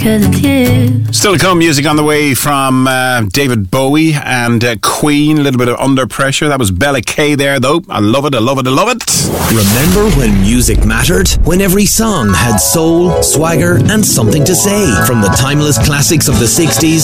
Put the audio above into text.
to the tip. Still to come, music on the way from David Bowie and Queen. A little bit of Under Pressure. That was Bella K there, though. I love it, I love it, I love it. Remember when music mattered? When every song had soul, swagger, and something to say. From the timeless classics of the 60s